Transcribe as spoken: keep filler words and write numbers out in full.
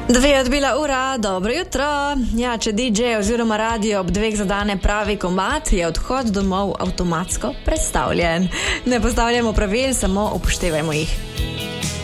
Dve odbila ura, dobro jutro. Ja, če D J oziroma radio ob dveh zadane pravi komad, je odhod domov avtomatsko predstavljen. Ne postavljamo pravil, samo upoštevajmo jih.